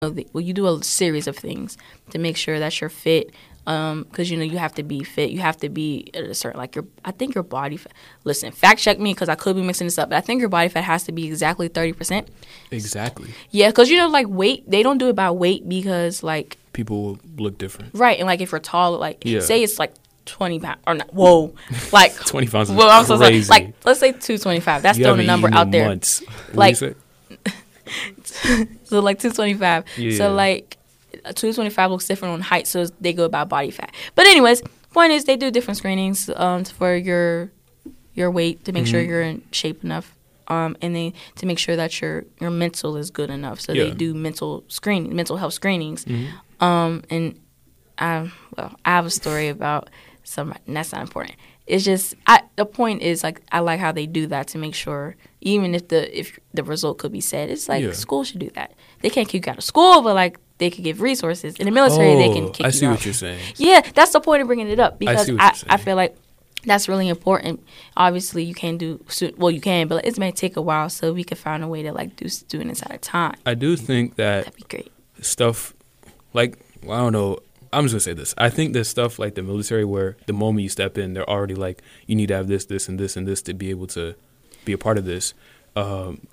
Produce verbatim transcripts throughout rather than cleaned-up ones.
the, well, you do a series of things to make sure that you're fit. Um, because you know you have to be fit. You have to be at a certain like your. I think your body fat. Listen, fact check me because I could be mixing this up. But I think your body fat has to be exactly thirty percent. Exactly. Yeah, because you know like weight. They don't do it by weight because like people look different. Right, and like if you're tall, like yeah. say it's like twenty pounds or not. Whoa, like twenty pounds. Is well, I'm so sorry. crazy. Like let's say two twenty five. That's you throwing a number out there. Months. What like do you so like two twenty five. Yeah. So like. two twenty-five looks different on height, so they go by body fat. But anyways, point is they do different screenings um, for your your weight to make mm-hmm. sure you're in shape enough, um, and then to make sure that your your mental is good enough. So yeah. they do mental screening, mental health screenings. Mm-hmm. Um, and I well, I have a story about some. That's not important. It's just I, the point is like I like how they do that to make sure even if the if the result could be said, it's like yeah. school should do that. They can't kick you out of school, but like. They could give resources. In the military, oh, they can kick you out. I see what you're saying. Yeah, that's the point of bringing it up because I, I, I feel like that's really important. Obviously, you can't do – well, you can, but it may take a while so we could find a way to, like, do students at a time. I do think that That'd be great. Stuff like – well, I don't know. I'm just going to say this. I think there's stuff like the military where the moment you step in, they're already like, you need to have this, this, and this, and this to be able to be a part of this. Um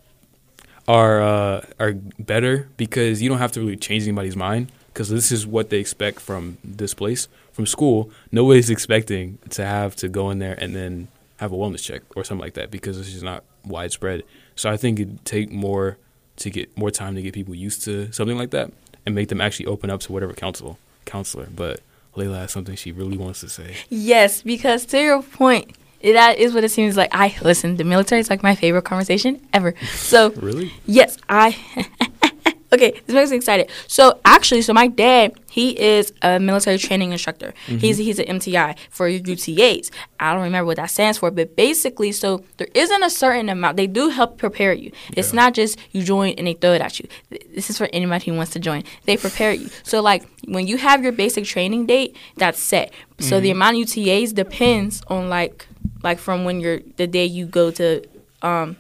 are uh, are better because you don't have to really change anybody's mind because this is what they expect from this place. From school, nobody's expecting to have to go in there and then have a wellness check or something like that because it's just not widespread. So I think it'd take more to get more time to get people used to something like that and make them actually open up to whatever counsel, counselor. But Layla has something she really wants to say. Yes, because to your point, that is what it seems like. I listen. The military is like my favorite conversation ever. So really, yes, I. Okay, this makes me excited. So actually, so my dad, he is a military training instructor. Mm-hmm. He's he's an M T I for your U T As. I don't remember what that stands for, but basically, so there isn't a certain amount. They do help prepare you. Yeah. It's not just you join and they throw it at you. This is for anybody who wants to join. They prepare you. So like when you have your basic training date, that's set. So mm-hmm. the amount of U T As depends on like like from when you're the day you go to. Um,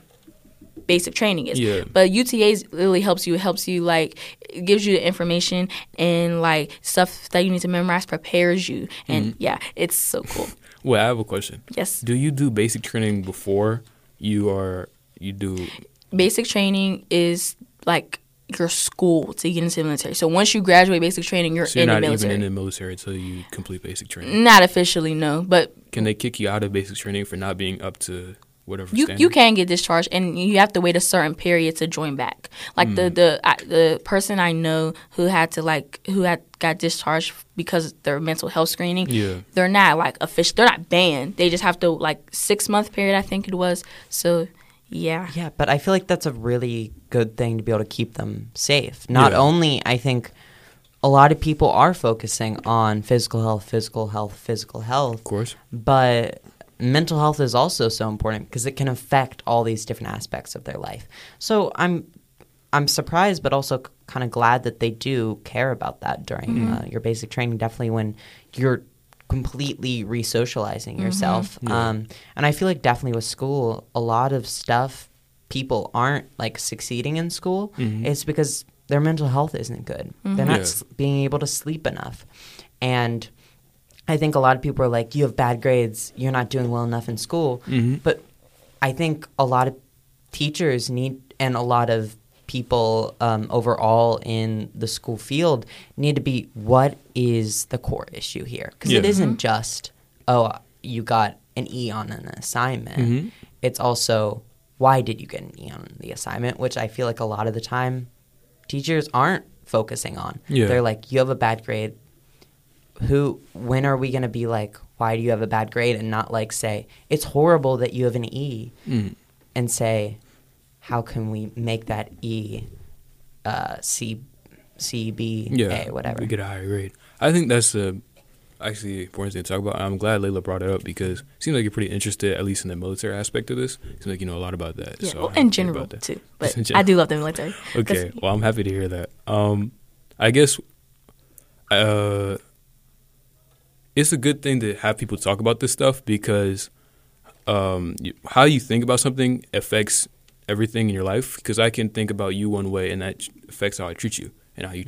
basic training is. Yeah. But U T As really helps you. It helps you, like, it gives you the information and, like, stuff that you need to memorize, prepares you. And, mm-hmm. yeah, it's so cool. Well, I have a question. Yes. Do you do basic training before you are, you do? Basic training is, like, your school to get into the military. So once you graduate basic training, you're, so you're in the not military. even in the military until you complete basic training? Not officially, no. But can they kick you out of basic training for not being up to whatever you standard? You can get discharged, and you have to wait a certain period to join back. Like mm. the the I, the person I know who had to like who had got discharged because of their mental health screening. Yeah, they're not like official. They're not banned. They just have to like six month period. I think it was. So yeah, yeah. But I feel like that's a really good thing to be able to keep them safe. Not yeah. only I think a lot of people are focusing on physical health, physical health, physical health. Of course, but mental health is also so important because it can affect all these different aspects of their life. So I'm I'm surprised but also c- kind of glad that they do care about that during mm-hmm. uh, your basic training, definitely when you're completely re-socializing mm-hmm. yourself. Yeah. Um, and I feel like definitely with school, a lot of stuff people aren't like succeeding in school. Mm-hmm. It's because their mental health isn't good. Mm-hmm. They're not yeah. s- being able to sleep enough. And I think a lot of people are like, you have bad grades, you're not doing well enough in school. Mm-hmm. But I think a lot of teachers need, and a lot of people um, overall in the school field need to be, what is the core issue here? Because yeah. it isn't mm-hmm. just, oh, you got an E on an assignment. Mm-hmm. It's also, why did you get an E on the assignment? Which I feel like a lot of the time teachers aren't focusing on. Yeah. They're like, you have a bad grade. Who, when are we going to be like, why do you have a bad grade? And not like say, it's horrible that you have an E. Mm. And say, how can we make that E uh, C, C, B, yeah, A, whatever. We get a higher grade. I think that's the actually important thing to talk about. I'm glad Layla brought it up because it seems like you're pretty interested, at least in the military aspect of this. It seems like you know a lot about that. Yeah, so well, in general, too. But general. I do love the military. Okay, well, I'm happy to hear that. Um, I guess... Uh, it's a good thing to have people talk about this stuff because um, you, how you think about something affects everything in your life. Because I can think about you one way and that affects how I treat you. and how you